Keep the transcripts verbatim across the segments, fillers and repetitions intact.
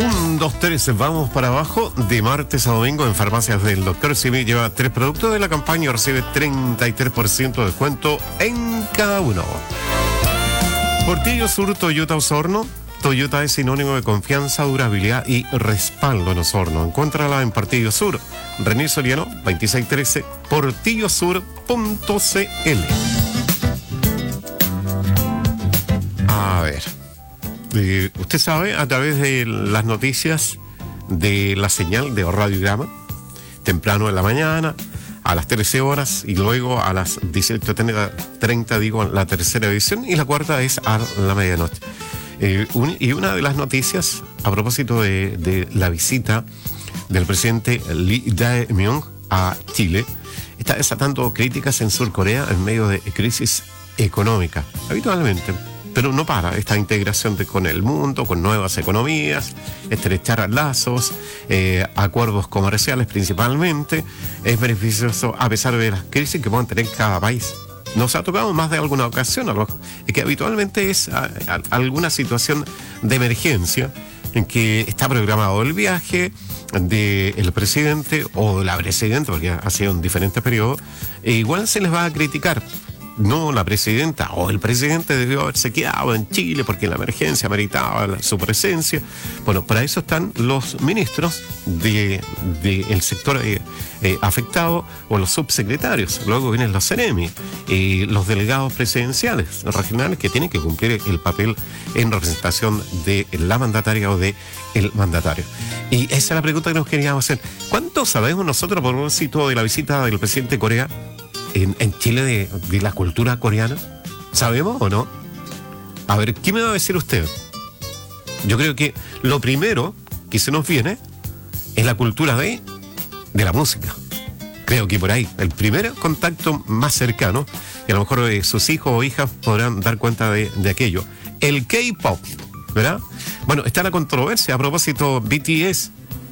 Un, dos, tres, vamos para abajo. De martes a domingo en Farmacias del Doctor Simi lleva tres productos de la campaña y recibe treinta y tres por ciento de descuento en cada uno. Portillo Sur Toyota Osorno. Toyota es sinónimo de confianza, durabilidad y respaldo en Osorno. Encuéntrala en Portillo Sur. René Soriano, veintiséis trece, portillo sur punto c l. A ver. Eh, usted sabe, a través de las noticias de la señal de radiograma, temprano en la mañana, a las trece horas y luego a las dieciocho treinta, digo, la tercera edición, y la cuarta es a la medianoche. Eh, un, y una de las noticias, a propósito de, de la visita del presidente Lee Jae-myung a Chile, está desatando críticas en Sur Corea en medio de crisis económica, habitualmente. Pero no para esta integración de, con el mundo, con nuevas economías, estrechar lazos, eh, acuerdos comerciales principalmente, es beneficioso a pesar de las crisis que puedan tener cada país. Nos ha tocado más de alguna ocasión, a lo, que habitualmente es a, a, alguna situación de emergencia en que está programado el viaje del presidente o de la presidenta, porque ha sido en diferentes periodos, e igual se les va a criticar. No, la presidenta o el presidente debió haberse quedado en Chile porque la emergencia meritaba la, su presencia. Bueno, para eso están los ministros del de, de sector eh, eh, afectado o los subsecretarios. Luego vienen los CEREMI y los delegados presidenciales regionales que tienen que cumplir el papel en representación de la mandataria o de el mandatario. Y esa es la pregunta que nos queríamos hacer. ¿Cuánto sabemos nosotros, por un sitio de la visita del presidente de Corea En, en Chile de, de la cultura coreana? ¿Sabemos o no? A ver, ¿qué me va a decir usted? Yo creo que lo primero que se nos viene es la cultura de, de la música. Creo que por ahí, el primer contacto más cercano, y a lo mejor eh, sus hijos o hijas podrán dar cuenta de, de aquello. El K-pop, ¿verdad? Bueno, está la controversia a propósito B T S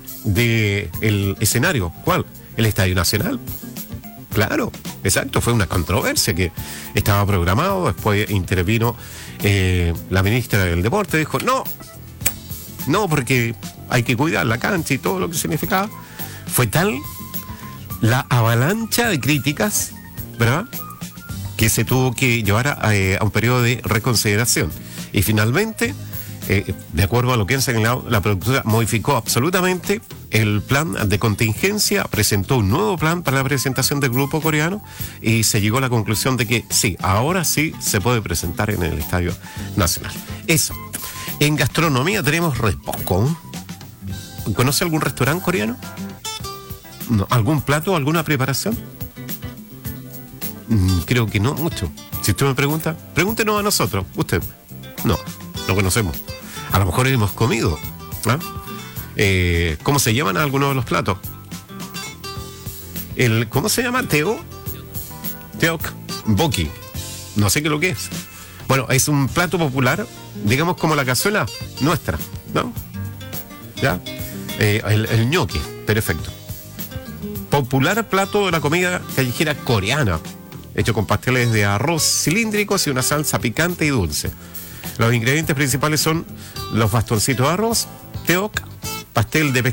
del escenario. ¿Cuál? El Estadio Nacional. Claro, exacto, fue una controversia que estaba programado, después intervino eh, la ministra del Deporte, dijo, no, no, porque hay que cuidar la cancha y todo lo que significaba. Fue tal la avalancha de críticas, ¿verdad?, que se tuvo que llevar a, a, a un periodo de reconsideración. Y finalmente, eh, de acuerdo a lo que han señalado, la productora modificó absolutamente el plan de contingencia, presentó un nuevo plan para la presentación del grupo coreano y se llegó a la conclusión de que sí, ahora sí se puede presentar en el Estadio Nacional. Eso. En gastronomía tenemos re poco. ¿Conoce algún restaurante coreano? No. ¿Algún plato, alguna preparación? Mm, creo que no mucho. Si usted me pregunta, pregúntenos a nosotros, usted. No, no conocemos. A lo mejor hemos comido, ¿ah? Eh, ¿Cómo se llaman algunos de los platos? El, ¿Cómo se llama? Teo. Teokboki. No sé qué es lo que es. Bueno, es un plato popular, digamos como la cazuela nuestra, ¿no? ¿Ya? Eh, el, el ñoqui, perfecto. Popular plato de la comida callejera coreana, hecho con pasteles de arroz cilíndricos y una salsa picante y dulce. Los ingredientes principales son los bastoncitos de arroz, teok, pastel de pescado